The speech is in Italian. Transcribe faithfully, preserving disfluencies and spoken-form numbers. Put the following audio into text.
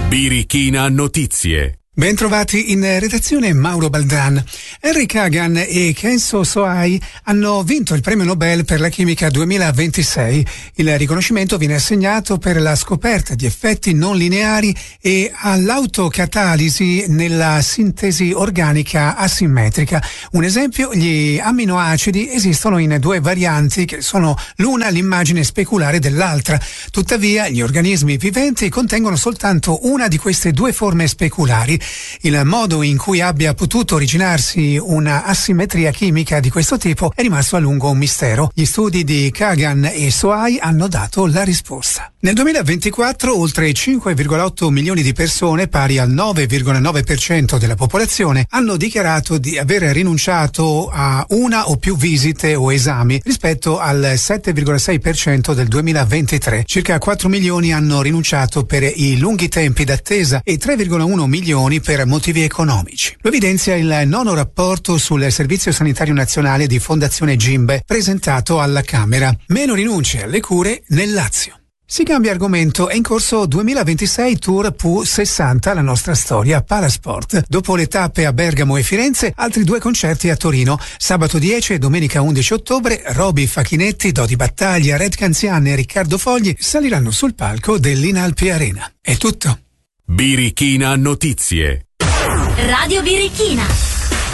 Birichina Notizie. Bentrovati in redazione Mauro Baldan. Henry Kagan e Kenzo Sohai hanno vinto il premio Nobel per la chimica duemilaventisei. Il riconoscimento viene assegnato per la scoperta di effetti non lineari e all'autocatalisi nella sintesi organica asimmetrica. Un esempio, gli amminoacidi esistono in due varianti che sono l'una l'immagine speculare dell'altra. Tuttavia, gli organismi viventi contengono soltanto una di queste due forme speculari. Il modo in cui abbia potuto originarsi una asimmetria chimica di questo tipo è rimasto a lungo un mistero. Gli studi di Kagan e Sohai hanno dato la risposta. Nel duemilaventiquattro oltre cinque virgola otto milioni di persone, pari al nove virgola nove per cento della popolazione, hanno dichiarato di aver rinunciato a una o più visite o esami rispetto al sette virgola sei per cento del duemilaventitré. Circa quattro milioni hanno rinunciato per i lunghi tempi d'attesa e tre virgola uno milioni per motivi economici. Lo evidenzia il nono rapporto sul Servizio Sanitario Nazionale di Fondazione Gimbe presentato alla Camera. Meno rinunce alle cure nel Lazio. Si cambia argomento, è in corso duemilaventisei Tour P U sessanta, la nostra storia Palasport. Dopo le tappe a Bergamo e Firenze, altri due concerti a Torino. Sabato dieci e domenica undici ottobre, Roby Facchinetti, Dodi Battaglia, Red Canzian e Riccardo Fogli saliranno sul palco dell'Inalpi Arena. È tutto. Birichina Notizie. Radio Birichina.